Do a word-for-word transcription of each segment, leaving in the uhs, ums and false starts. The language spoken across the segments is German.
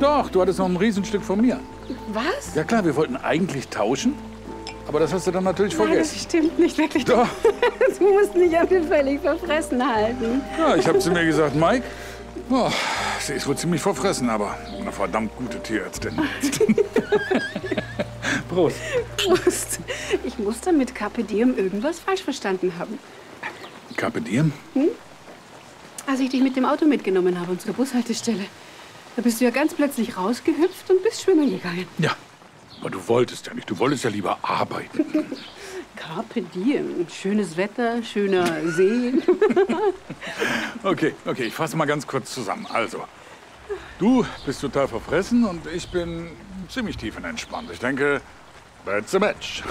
Doch, du hattest noch ein Riesenstück von mir. Was? Ja klar, wir wollten eigentlich tauschen, aber das hast du dann natürlich Nein, vergessen. das stimmt nicht wirklich. Doch. Du musst mich ja für völlig verfressen halten. Ja, ich habe zu mir gesagt, Mike, oh, sie ist wohl ziemlich verfressen, aber eine verdammt gute Tierärztin. Prost. Prost. Ich muss da mit Carpe Diem irgendwas falsch verstanden haben. Carpe Diem? Hm? Als ich dich mit dem Auto mitgenommen habe, unsere Bushaltestelle, da bist du ja ganz plötzlich rausgehüpft und bist schwimmen gegangen. Ja, aber du wolltest ja nicht. Du wolltest ja lieber arbeiten. Carpe Diem. Schönes Wetter, schöner See. Okay, okay, ich fasse mal ganz kurz zusammen. Also, du bist total verfressen und ich bin ziemlich tiefenentspannt. Ich denke, that's a match.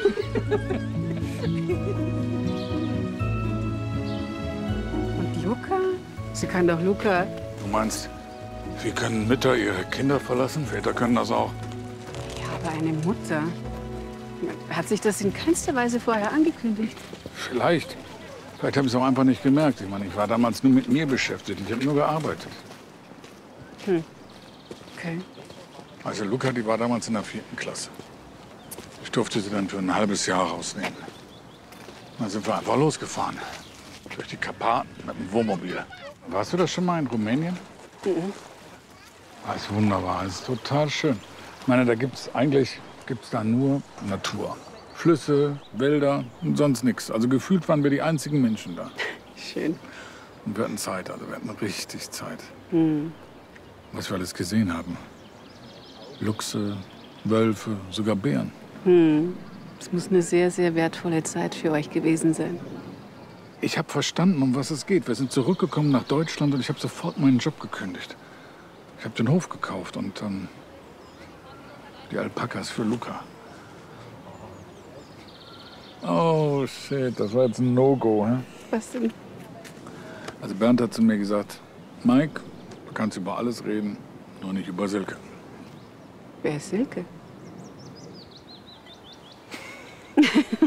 Und Luca? Sie kann doch Luca... Du meinst, wie können Mütter ihre Kinder verlassen? Väter können das auch. Ja, aber eine Mutter... Hat sich das in keinster Weise vorher angekündigt? Vielleicht. Vielleicht habe ich es auch einfach nicht gemerkt. Ich meine, ich war damals nur mit mir beschäftigt. Ich habe nur gearbeitet. Hm. Okay. Also Luca, die war damals in der vierten Klasse. Ich durfte sie dann für ein halbes Jahr rausnehmen. Dann sind wir einfach losgefahren. Durch die Karpaten mit dem Wohnmobil. Warst du das schon mal in Rumänien? Mhm. Das ist wunderbar. Das ist total schön. Ich meine, da gibt es eigentlich gibt's da nur Natur. Flüsse, Wälder und sonst nichts. Also gefühlt waren wir die einzigen Menschen da. Schön. Und wir hatten Zeit, also wir hatten richtig Zeit. Mhm. Was wir alles gesehen haben. Luchse, Wölfe, sogar Bären. Hm. Es muss eine sehr, sehr wertvolle Zeit für euch gewesen sein. Ich habe verstanden, um was es geht. Wir sind zurückgekommen nach Deutschland und ich habe sofort meinen Job gekündigt. Ich habe den Hof gekauft und ähm, die Alpakas für Luca. Oh shit, das war jetzt ein No-Go, hä? Was denn? Also Bernd hat zu mir gesagt, Mike, du kannst über alles reden, nur nicht über Silke. Wer ist Silke?